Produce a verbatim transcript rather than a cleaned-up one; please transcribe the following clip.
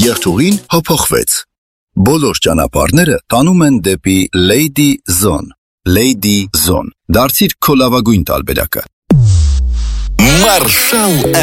Երթուղին հափոխվեց։ Բոլոր ճանապարհները տանում են դեպի Lady Zone։ Lady Zone։ Դարձիր քո լավագույն տարբերակը։ Մարշալ